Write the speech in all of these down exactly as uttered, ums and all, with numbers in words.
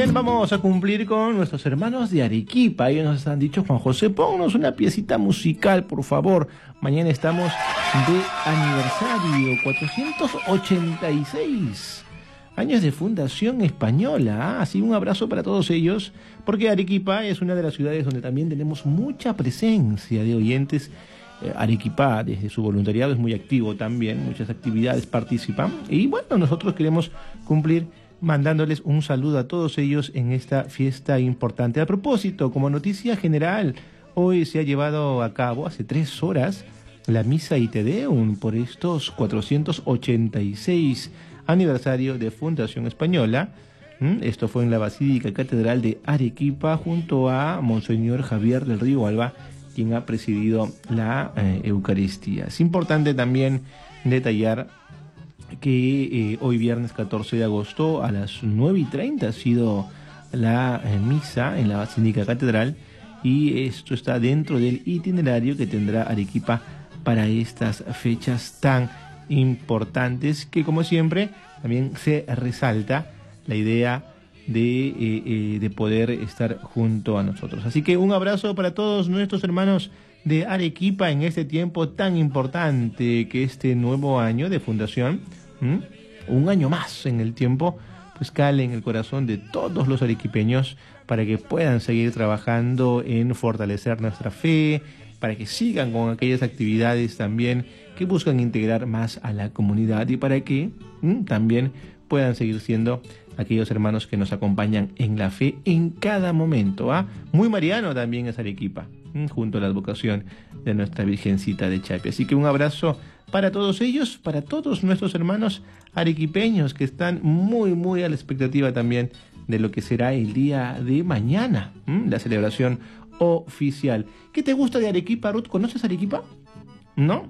Bien, vamos a cumplir con nuestros hermanos de Arequipa. Ellos nos han dicho: Juan José, ponnos una piecita musical, por favor. Mañana estamos de aniversario, cuatrocientos ochenta y seis años de fundación española. Así, un abrazo para todos ellos, porque Arequipa es una de las ciudades donde también tenemos mucha presencia de oyentes. eh, Arequipa, desde su voluntariado, es muy activo también, muchas actividades participan, y bueno, nosotros queremos cumplir mandándoles un saludo a todos ellos en esta fiesta importante. A propósito, como noticia general, hoy se ha llevado a cabo, hace tres horas, la Misa y Te Deum por estos cuatrocientos ochenta y seis aniversario de Fundación Española. Esto fue en la Basílica Catedral de Arequipa, junto a Monseñor Javier del Río Alba, quien ha presidido la eh, Eucaristía. Es importante también detallar que eh, hoy viernes catorce de agosto a las nueve y treinta ha sido la eh, misa en la Basílica Catedral, y esto está dentro del itinerario que tendrá Arequipa para estas fechas tan importantes, que como siempre también se resalta la idea de, eh, eh, de poder estar junto a nosotros. Así que un abrazo para todos nuestros hermanos de Arequipa en este tiempo tan importante que este nuevo año de fundación, ¿m? un año más en el tiempo, pues cale en el corazón de todos los arequipeños, para que puedan seguir trabajando en fortalecer nuestra fe, para que sigan con aquellas actividades también que buscan integrar más a la comunidad, y para que ¿m? también puedan seguir siendo aquellos hermanos que nos acompañan en la fe en cada momento. ¿ah? Muy mariano también es Arequipa, ¿m? junto a la advocación de nuestra Virgencita de Chapi. Así que un abrazo para todos ellos, para todos nuestros hermanos arequipeños que están muy, muy a la expectativa también de lo que será el día de mañana, ¿m? la celebración oficial. ¿Qué te gusta de Arequipa, Ruth? ¿Conoces Arequipa? ¿No?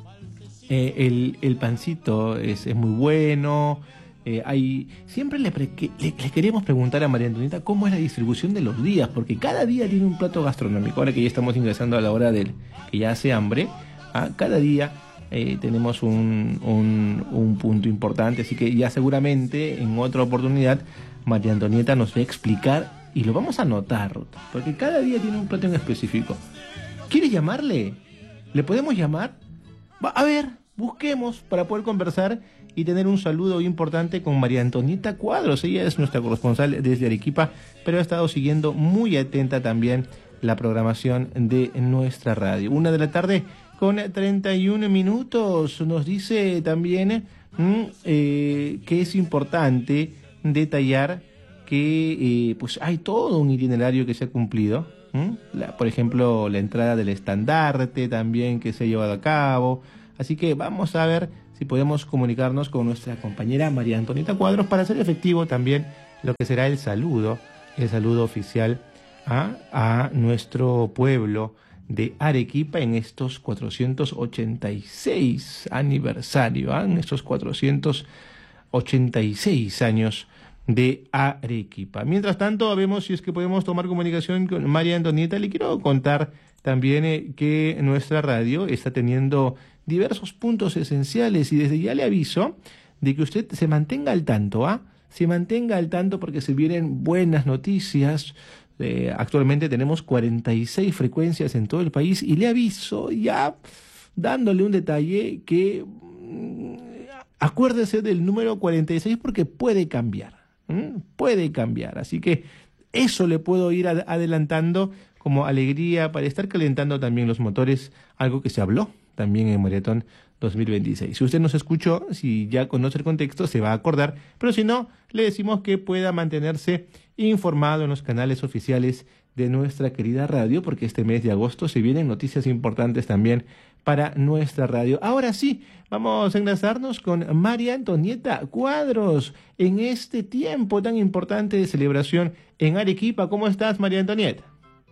Eh, el, el pancito es, es muy bueno. Eh, hay, siempre le, pre, que, le, le queremos preguntar a María Antonieta cómo es la distribución de los días, porque cada día tiene un plato gastronómico. Ahora que ya estamos ingresando a la hora del que ya hace hambre, ¿ah? cada día eh, tenemos un, un, un punto importante, así que ya seguramente en otra oportunidad María Antonieta nos va a explicar, y lo vamos a anotar, Ruth, porque cada día tiene un plato en específico. ¿Quieres llamarle? ¿Le podemos llamar? Va, a ver, busquemos para poder conversar y tener un saludo importante con María Antonieta Cuadros. Ella es nuestra corresponsal desde Arequipa, pero ha estado siguiendo muy atenta también la programación de nuestra radio. Una de la tarde con treinta y un minutos. Nos dice también mmm, eh, que es importante detallar que eh, pues hay todo un itinerario que se ha cumplido. ¿Mm? La, por ejemplo, la entrada del estandarte también que se ha llevado a cabo. Así que vamos a ver si podemos comunicarnos con nuestra compañera María Antonieta Cuadros para hacer efectivo también lo que será el saludo, el saludo oficial a, a nuestro pueblo de Arequipa en estos cuatrocientos ochenta y seis aniversario, ¿eh? en estos cuatrocientos ochenta y seis años de Arequipa. Mientras tanto, vemos si es que podemos tomar comunicación con María Antonieta. Le quiero contar también eh, que nuestra radio está teniendo diversos puntos esenciales, y desde ya le aviso de que usted se mantenga al tanto, ¿ah? Se mantenga al tanto, porque se vienen buenas noticias. Eh, actualmente tenemos cuarenta y seis frecuencias en todo el país, y le aviso ya dándole un detalle que mmm, acuérdese del número cuarenta y seis, porque puede cambiar. Puede cambiar, así que eso le puedo ir ad- adelantando como alegría para estar calentando también los motores, algo que se habló también en Maratón dos mil veintiséis. Si usted nos escuchó, si ya conoce el contexto, se va a acordar, pero si no, le decimos que pueda mantenerse informado en los canales oficiales de nuestra querida radio, porque este mes de agosto se vienen noticias importantes también para nuestra radio. Ahora sí, vamos a enlazarnos con María Antonieta Cuadros en este tiempo tan importante de celebración en Arequipa. ¿Cómo estás, María Antonieta?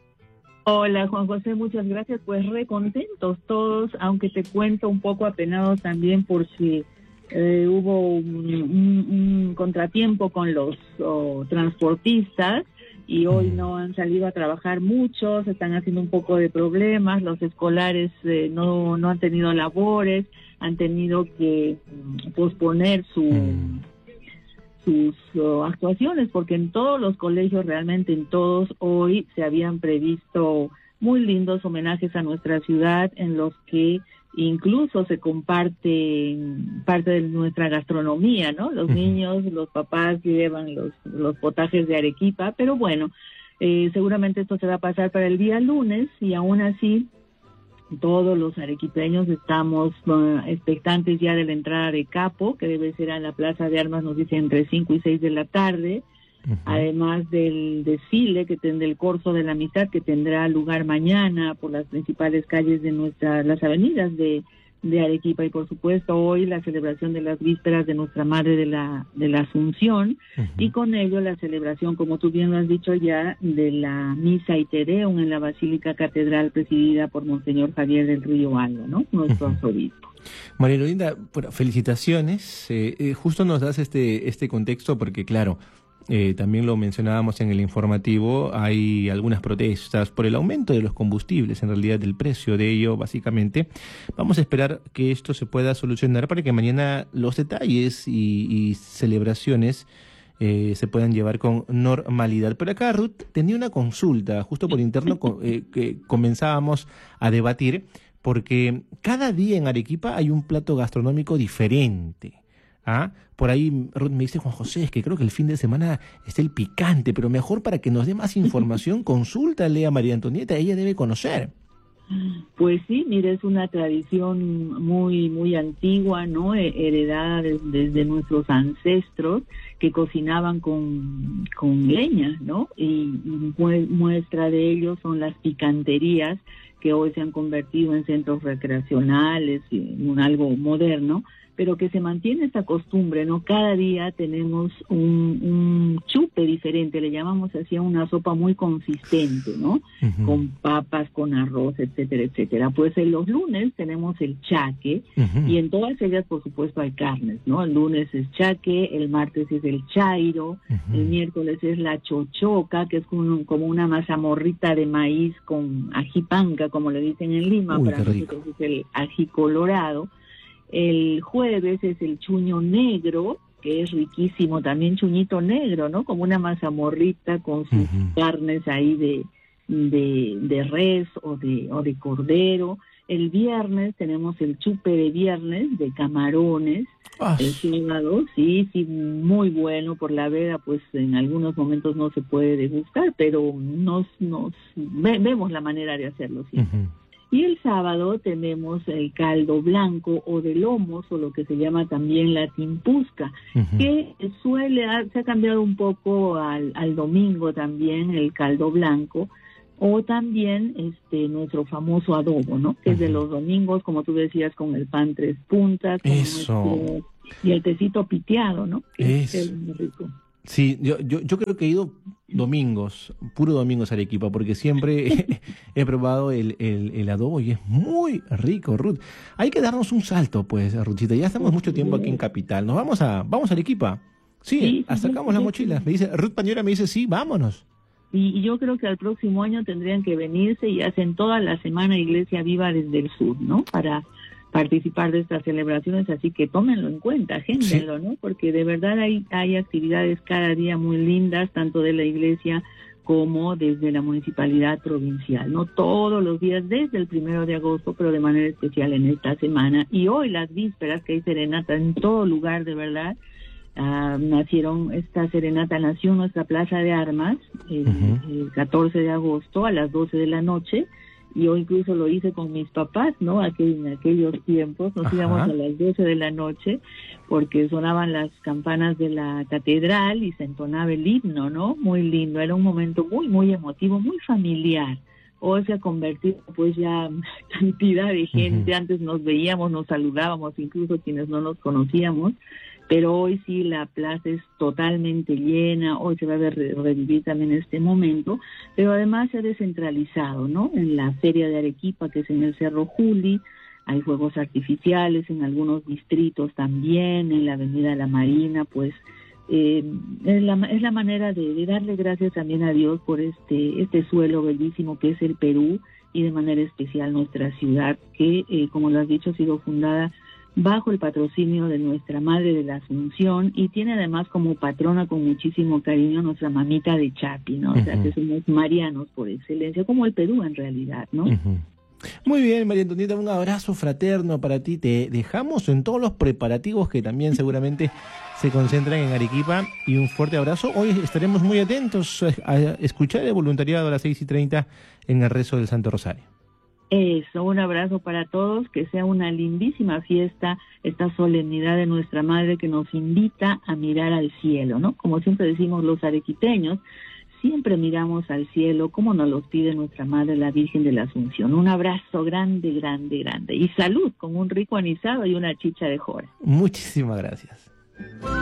Hola, Juan José, muchas gracias. Pues re contentos todos, aunque te cuento un poco apenados también por si eh, hubo un, un, un contratiempo con los oh, transportistas, y hoy no han salido a trabajar muchos, están haciendo un poco de problemas. Los escolares eh, no, no han tenido labores, han tenido que posponer su... Mm. sus uh, actuaciones, porque en todos los colegios, realmente en todos, hoy se habían previsto muy lindos homenajes a nuestra ciudad, en los que incluso se comparte parte de nuestra gastronomía, ¿no? Los uh-huh. niños, los papás llevan los, los potajes de Arequipa, pero bueno, eh, seguramente esto se va a pasar para el día lunes, y aún así todos los arequipeños estamos uh, expectantes ya de la entrada de Capo, que debe ser en la Plaza de Armas, nos dicen entre cinco y seis de la tarde, uh-huh. además del desfile que tendrá el Corso de la Amistad, que tendrá lugar mañana por las principales calles de nuestras, las avenidas de, de Arequipa, y por supuesto hoy la celebración de las vísperas de nuestra Madre de la, de la Asunción, uh-huh. y con ello la celebración, como tú bien lo has dicho ya, de la Misa y Te Deum en la Basílica Catedral, presidida por Monseñor Javier del Río Alba, ¿no? Nuestro uh-huh. arzobispo. María Lorinda, bueno, felicitaciones. Eh, eh, justo nos das este, este contexto porque, claro, Eh, también lo mencionábamos en el informativo, hay algunas protestas por el aumento de los combustibles, en realidad del precio de ello, básicamente. Vamos a esperar que esto se pueda solucionar para que mañana los detalles y, y celebraciones eh, se puedan llevar con normalidad. Pero acá Ruth tenía una consulta, justo por interno eh, que comenzábamos a debatir, porque cada día en Arequipa hay un plato gastronómico diferente. ¿Ah? Por ahí Ruth me dice, Juan José, es que creo que el fin de semana está el picante, pero mejor para que nos dé más información, consúltale a María Antonieta, ella debe conocer. Pues sí, mire, es una tradición muy muy antigua, ¿no? Heredada de, desde nuestros ancestros, que cocinaban con, con leña, ¿no? Y, y muestra de ello son las picanterías, que hoy se han convertido en centros recreacionales y en un algo moderno, pero que se mantiene esta costumbre, ¿no? Cada día tenemos un, un chupe diferente, le llamamos así a una sopa muy consistente, ¿no? Uh-huh. Con papas, con arroz, etcétera, etcétera. Pues en los lunes tenemos el chaque, uh-huh. y en todas ellas, por supuesto, hay carnes, ¿no? El lunes es chaque, el martes es el chairo, uh-huh. el miércoles es la chochoca, que es como, como una mazamorrita de maíz con ají panca, como le dicen en Lima. Uy, para nosotros es el ají colorado. El jueves es el chuño negro, que es riquísimo, también chuñito negro, ¿no? Como una mazamorrita con sus uh-huh. carnes ahí de, de, de res o de, o de cordero. El viernes tenemos el chupe de viernes de camarones. Oh. El sábado, sí, sí, muy bueno por la veda, pues en algunos momentos no se puede degustar, pero nos, nos ve, vemos la manera de hacerlo, sí. Uh-huh. Y el sábado tenemos el caldo blanco o de lomos, o lo que se llama también la timpusca, uh-huh. que suele, se ha cambiado un poco al, al domingo también, el caldo blanco, o también este nuestro famoso adobo, ¿no? Que uh-huh. es de los domingos, como tú decías, con el pan tres puntas, con Eso. Nuestro, y el tecito piteado, ¿no? Que es, es muy rico. Sí, yo, yo, yo creo que he ido domingos, puro domingos a Arequipa, porque siempre he, he probado el, el, el adobo y es muy rico, Ruth. Hay que darnos un salto, pues, Ruthita. Ya estamos mucho tiempo aquí en Capital. Nos vamos a vamos a Arequipa. Sí, sí, sacamos sí, las mochilas. Me dice Ruth Pañuera, me dice, sí, vámonos. Y yo creo que al próximo año tendrían que venirse y hacen toda la semana Iglesia Viva desde el sur, ¿no? Para participar de estas celebraciones, así que tómenlo en cuenta, agéndenlo, sí. ¿no? Porque de verdad hay, hay actividades cada día muy lindas, tanto de la iglesia como desde la municipalidad provincial, ¿no? Todos los días desde el primero de agosto, pero de manera especial en esta semana. Y hoy las vísperas, que hay serenata en todo lugar, de verdad, uh, nacieron, esta serenata nació en nuestra Plaza de Armas, el, uh-huh. el catorce de agosto a las doce de la noche, y yo incluso lo hice con mis papás, ¿no? Aquel, en aquellos tiempos nos Ajá. íbamos a las doce de la noche porque sonaban las campanas de la catedral y se entonaba el himno, ¿no? Muy lindo, era un momento muy, muy emotivo, muy familiar. Hoy se ha convertido pues ya cantidad de gente, uh-huh. antes nos veíamos, nos saludábamos, incluso quienes no nos conocíamos, pero hoy sí la plaza es totalmente llena, hoy se va a ver revivir también este momento, pero además se ha descentralizado, ¿no? En la Feria de Arequipa, que es en el Cerro Juli, hay fuegos artificiales en algunos distritos también, en la Avenida La Marina, pues eh, es, la, es la manera de, de darle gracias también a Dios por este, este suelo bellísimo que es el Perú, y de manera especial nuestra ciudad, que eh, como lo has dicho ha sido fundada bajo el patrocinio de nuestra Madre de la Asunción, y tiene además como patrona con muchísimo cariño nuestra mamita de Chapi, ¿no? Uh-huh. O sea, que somos marianos por excelencia, como el Perú en realidad, ¿no? Uh-huh. Muy bien, María Antonieta, un abrazo fraterno para ti. Te dejamos en todos los preparativos que también seguramente se concentran en Arequipa, y un fuerte abrazo. Hoy estaremos muy atentos a escuchar el voluntariado a las seis y treinta en el rezo del Santo Rosario. Eso, un abrazo para todos, que sea una lindísima fiesta, esta solemnidad de nuestra Madre que nos invita a mirar al cielo, ¿no? Como siempre decimos los arequipeños, siempre miramos al cielo, como nos lo pide nuestra Madre, la Virgen de la Asunción. Un abrazo grande, grande, grande. Y salud, con un rico anisado y una chicha de jora. Muchísimas gracias.